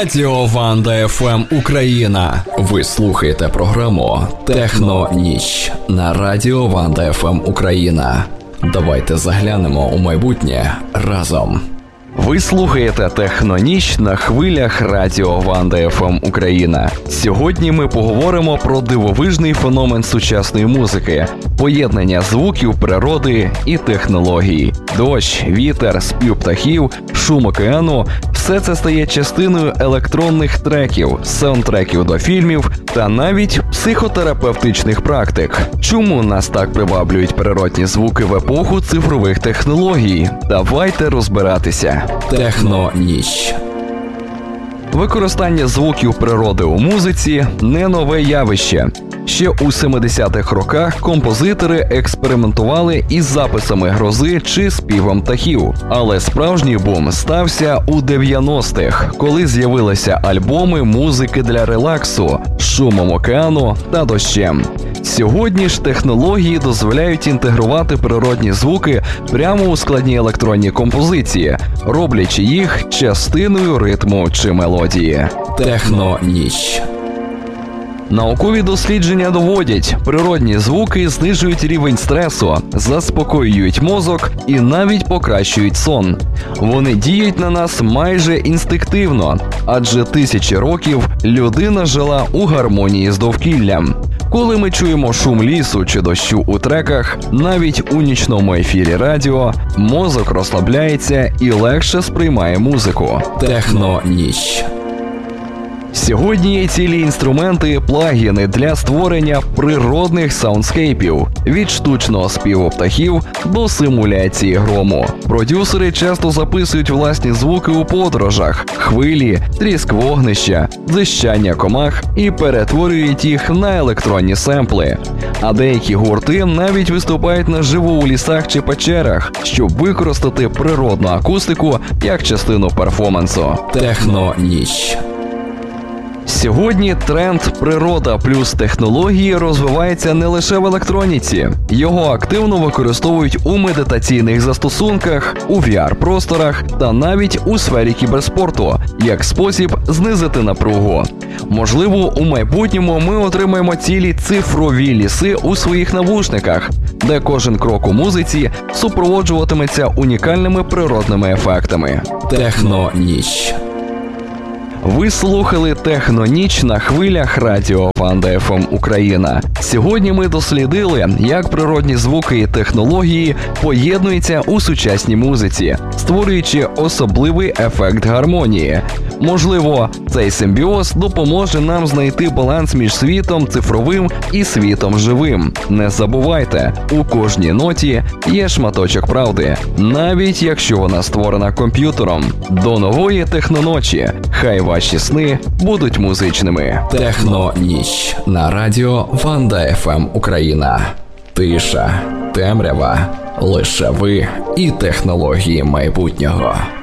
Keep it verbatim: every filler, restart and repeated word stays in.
Радіо Ванда еф ем Україна. Ви слухаєте програму «Техно-ніч» на Радіо Ванда еф ем Україна. Давайте заглянемо у майбутнє разом. Ви слухаєте «Техно-ніч» на хвилях Радіо Ванда еф ем Україна. Сьогодні ми поговоримо про дивовижний феномен сучасної музики – поєднання звуків природи і технологій. Дощ, вітер, спів птахів, шум океану – все це стає частиною електронних треків, саундтреків до фільмів та навіть психотерапевтичних практик. Чому нас так приваблюють природні звуки в епоху цифрових технологій? Давайте розбиратися. Техно-ніч. Використання звуків природи у музиці – не нове явище. Ще у семидесятих роках композитори експериментували із записами грози чи співом птахів. Але справжній бум стався у дев'яностих, коли з'явилися альбоми музики для релаксу з шумом океану та дощем. Сьогодні ж технології дозволяють інтегрувати природні звуки прямо у складні електронні композиції, роблячи їх частиною ритму чи мелодії. Техно-ніч. Наукові дослідження доводять, природні звуки знижують рівень стресу, заспокоюють мозок і навіть покращують сон. Вони діють на нас майже інстинктивно, адже тисячі років людина жила у гармонії з довкіллям. Коли ми чуємо шум лісу чи дощу у треках, навіть у нічному ефірі радіо, мозок розслабляється і легше сприймає музику. Техно-ніч. Сьогодні є цілі інструменти, плагіни для створення природних саундскейпів – від штучного співу птахів до симуляції грому. Продюсери часто записують власні звуки у подорожах – хвилі, тріск вогнища, дзищання комах і перетворюють їх на електронні семпли. А деякі гурти навіть виступають наживо у лісах чи печерах, щоб використати природну акустику як частину перформансу. Техно-ніч. Сьогодні тренд «природа плюс технології» розвивається не лише в електроніці. Його активно використовують у медитаційних застосунках, у ві ар-просторах та навіть у сфері кіберспорту, як спосіб знизити напругу. Можливо, у майбутньому ми отримаємо цілі цифрові ліси у своїх навушниках, де кожен крок у музиці супроводжуватиметься унікальними природними ефектами. Техно-ніч. Ви слухали «Техно-ніч» на хвилях Радіо Ванда еф ем Україна. Сьогодні ми дослідили, як природні звуки і технології поєднуються у сучасній музиці, створюючи особливий ефект гармонії. Можливо, цей симбіоз допоможе нам знайти баланс між світом цифровим і світом живим. Не забувайте, у кожній ноті є шматочок правди, навіть якщо вона створена комп'ютером. До нової техноночі. Хай ваші сни будуть музичними. Техно-ніч на Радіо Ванда еф ем Україна. Тиша, темрява, лише ви і технології майбутнього.